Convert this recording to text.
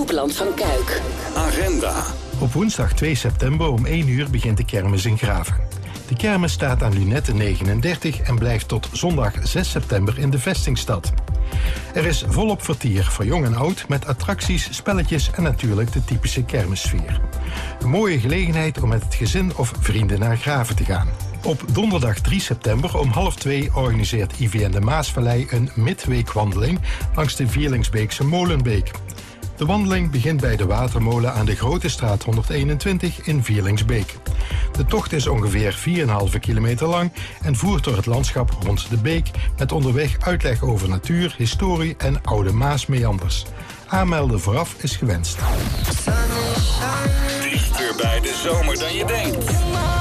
Hoogland van Kuik. Agenda. Op woensdag 2 september om 1 uur begint de kermis in Graven. De kermis staat aan Lunette 39 en blijft tot zondag 6 september in de vestingstad. Er is volop vertier voor jong en oud met attracties, spelletjes en natuurlijk de typische kermissfeer. Een mooie gelegenheid om met het gezin of vrienden naar Graven te gaan. Op donderdag 3 september om 1:30 organiseert IVN de Maasvallei een midweekwandeling langs de Vierlingsbeekse Molenbeek. De wandeling begint bij de watermolen aan de Grote Straat 121 in Vierlingsbeek. De tocht is ongeveer 4,5 kilometer lang en voert door het landschap rond de beek met onderweg uitleg over natuur, historie en oude Maasmeanders. Aanmelden vooraf is gewenst. Dichter bij de zomer dan je denkt.